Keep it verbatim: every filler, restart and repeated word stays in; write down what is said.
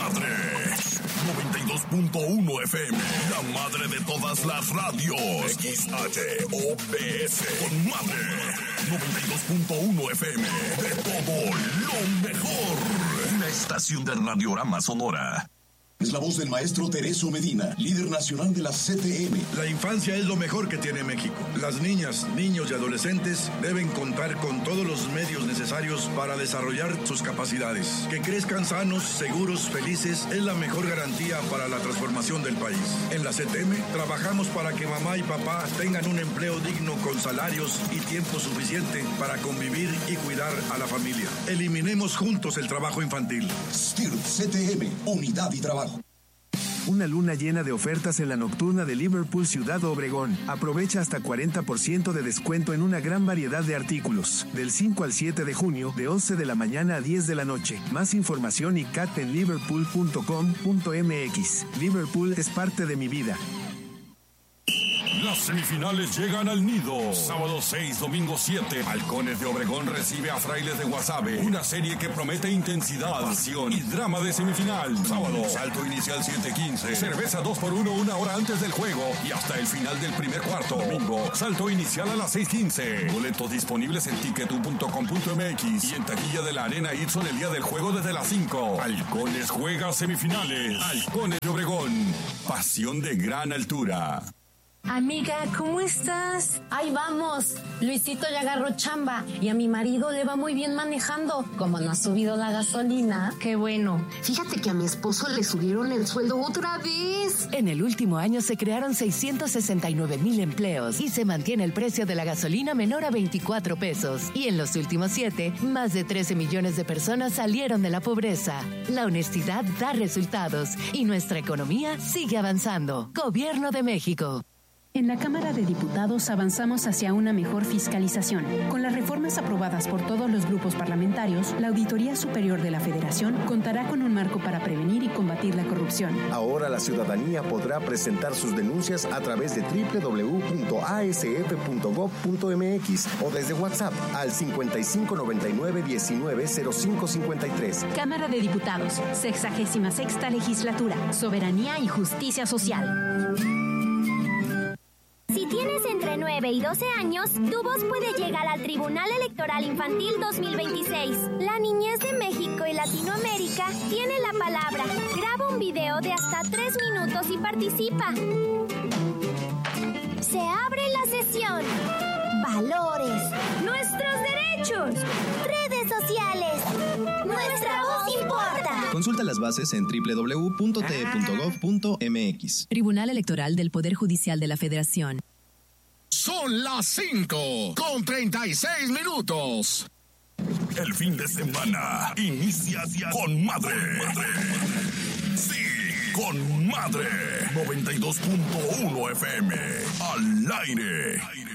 madre. noventa y dos punto uno F M, la madre de todas las radios. X H O B S, con madre. noventa y dos punto uno F M, de todo lo mejor. Una estación de Radiorama Sonora. Es la voz del maestro Tereso Medina, líder nacional de la C T M. La infancia es lo mejor que tiene México. Las niñas, niños y adolescentes deben contar con todos los medios necesarios para desarrollar sus capacidades. Que crezcan sanos, seguros, felices es la mejor garantía para la transformación del país. En la C T M trabajamos para que mamá y papá tengan un empleo digno con salarios y tiempo suficiente para convivir y cuidar a la familia. Eliminemos juntos el trabajo infantil. S T I R C T M, unidad y trabajo. Una luna llena de ofertas en la nocturna de Liverpool Ciudad Obregón. Aprovecha hasta cuarenta por ciento de descuento en una gran variedad de artículos. Del cinco al siete de junio, de once de la mañana a diez de la noche. Más información y cat en liverpool punto com punto m x. Liverpool es parte de mi vida. Las semifinales llegan al Nido. Sábado seis, domingo siete. Halcones de Obregón recibe a Frailes de Guasave. Una serie que promete intensidad, pasión y drama de semifinal. Sábado, salto inicial siete quince. Cerveza dos por uno una hora antes del juego y hasta el final del primer cuarto. Domingo, salto inicial a las seis quince. Boletos disponibles en ticket u punto com punto m x y en taquilla de la Arena Itson el día del juego desde las cinco. Halcones juega semifinales. Halcones de Obregón. Pasión de gran altura. Amiga, ¿cómo estás? Ahí vamos. Luisito ya agarró chamba y a mi marido le va muy bien manejando. Como no ha subido la gasolina. Qué bueno. Fíjate que a mi esposo le subieron el sueldo otra vez. En el último año se crearon seiscientos sesenta y nueve mil empleos y se mantiene el precio de la gasolina menor a veinticuatro pesos. Y en los últimos siete, más de trece millones de personas salieron de la pobreza. La honestidad da resultados y nuestra economía sigue avanzando. Gobierno de México. En la Cámara de Diputados avanzamos hacia una mejor fiscalización. Con las reformas aprobadas por todos los grupos parlamentarios, la Auditoría Superior de la Federación contará con un marco para prevenir y combatir la corrupción. Ahora la ciudadanía podrá presentar sus denuncias a través de doble u doble u doble u punto a s f punto gob punto m x o desde WhatsApp al cincuenta y cinco noventa y nueve diecinueve cero cinco cincuenta y tres. Cámara de Diputados, sexagésima sexta legislatura, soberanía y justicia social. Si tienes entre nueve y doce años, tu voz puede llegar al Tribunal Electoral Infantil dos mil veintiséis. La niñez de México y Latinoamérica tiene la palabra. Graba un video de hasta tres minutos y participa. Se abre la sesión. Valores. Nuestros derechos. Redes sociales. Nuestra voz importa. Consulta las bases en doble u doble u doble u punto t e punto gob punto m x. Tribunal Electoral del Poder Judicial de la Federación. Son las cinco con treinta y seis minutos. El fin de semana inicia con madre. Sí, con madre. noventa y dos punto uno F M. Al aire.